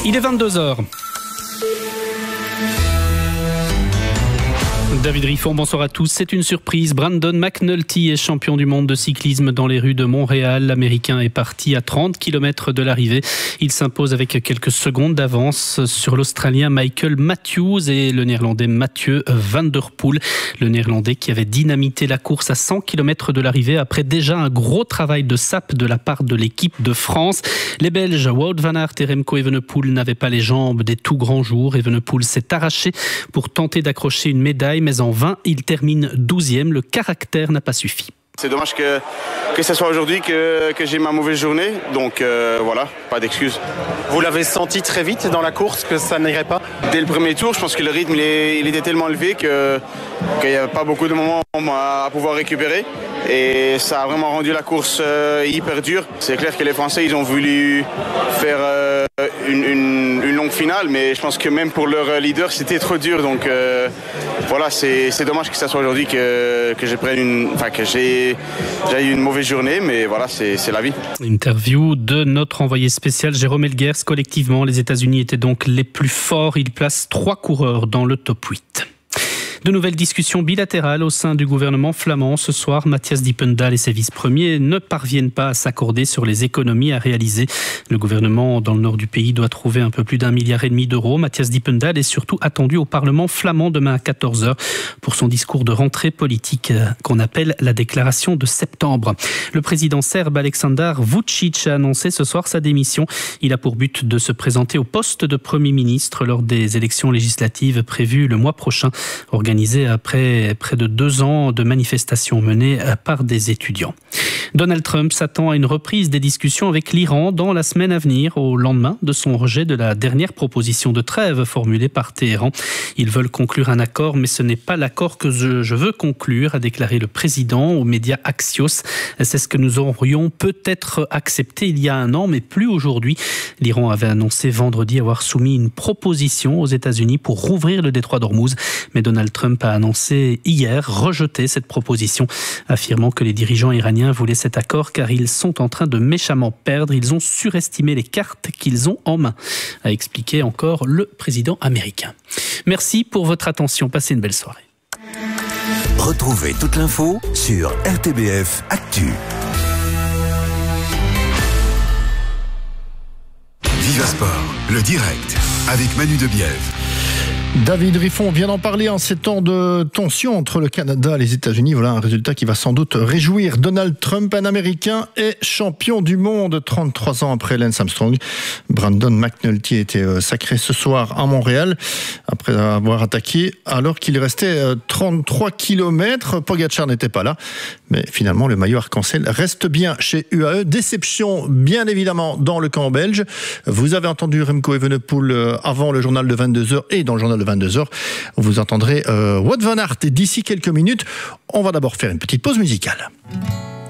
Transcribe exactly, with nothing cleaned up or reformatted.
Il est vingt-deux heures. David Riffon, bonsoir à tous. C'est une surprise. Brandon McNulty est champion du monde de cyclisme dans les rues de Montréal. L'Américain est parti à trente kilomètres de l'arrivée. Il s'impose avec quelques secondes d'avance sur l'Australien Michael Matthews et le Néerlandais Mathieu van der Poel. Le Néerlandais qui avait dynamité la course à cent kilomètres de l'arrivée après déjà un gros travail de sape de la part de l'équipe de France. Les Belges Wout van Aert et Remco Evenepoel n'avaient pas les jambes des tout grands jours. Evenepoel s'est arraché pour tenter d'accrocher une médaille, mais en vain, il termine douzième. Le caractère n'a pas suffi. C'est dommage que, que ce soit aujourd'hui que, que j'ai ma mauvaise journée. Donc euh, voilà, pas d'excuses. Vous l'avez senti très vite dans la course que ça n'irait pas? Dès le premier tour, je pense que le rythme il, est, il était tellement élevé que, qu'il n'y avait pas beaucoup de moments à pouvoir récupérer. Et ça a vraiment rendu la course euh, hyper dure. C'est clair que les Français, ils ont voulu faire euh, une, une, une longue finale, mais je pense que même pour leur leader, c'était trop dur. Donc euh, voilà, c'est, c'est dommage que ça soit aujourd'hui que, que, je prenne une, enfin, que j'ai, j'ai eu une mauvaise journée, mais voilà, c'est, c'est la vie. Interview de notre envoyé spécial Jérôme Elguers. Collectivement, les États-Unis étaient donc les plus forts. Ils placent trois coureurs dans le top huit. De nouvelles discussions bilatérales au sein du gouvernement flamand. Ce soir, Matthias Diependahl et ses vice-premiers ne parviennent pas à s'accorder sur les économies à réaliser. Le gouvernement dans le nord du pays doit trouver un peu plus d'un milliard et demi d'euros. Matthias Diependahl est surtout attendu au Parlement flamand demain à quatorze heures pour son discours de rentrée politique qu'on appelle la déclaration de septembre. Le président serbe Aleksandar Vučić a annoncé ce soir sa démission. Il a pour but de se présenter au poste de Premier ministre lors des élections législatives prévues le mois prochain, organisé après près de deux ans de manifestations menées par des étudiants. Donald Trump s'attend à une reprise des discussions avec l'Iran dans la semaine à venir, au lendemain de son rejet de la dernière proposition de trêve formulée par Téhéran. Ils veulent conclure un accord, mais ce n'est pas l'accord que je, je veux conclure, a déclaré le président aux médias Axios. C'est ce que nous aurions peut-être accepté il y a un an, mais plus aujourd'hui. L'Iran avait annoncé vendredi avoir soumis une proposition aux États-Unis pour rouvrir le détroit d'Ormuz, mais Donald Trump Trump a annoncé hier rejeter cette proposition, affirmant que les dirigeants iraniens voulaient cet accord car ils sont en train de méchamment perdre. Ils ont surestimé les cartes qu'ils ont en main, a expliqué encore le président américain. Merci pour votre attention. Passez une belle soirée. Retrouvez toute l'info sur R T B F Actu. Viva Sport, le direct, avec Manu Debiève. David Riffon vient d'en parler en ces temps de tension entre le Canada et les États-Unis. Voilà un résultat qui va sans doute réjouir Donald Trump. Un Américain est champion du monde trente-trois ans après Lance Armstrong. Brandon McNulty a été sacré ce soir à Montréal après avoir attaqué alors qu'il restait trente-trois kilomètres. Pogacar n'était pas là, mais finalement le maillot arc-en-ciel reste bien chez U A E. Déception bien évidemment dans le camp belge. Vous avez entendu Remco Evenepoel avant le journal de vingt-deux heures et dans le journal de vingt-deux heures. Vous entendrez euh, Wout van Aert d'ici quelques minutes. On va d'abord faire une petite pause musicale.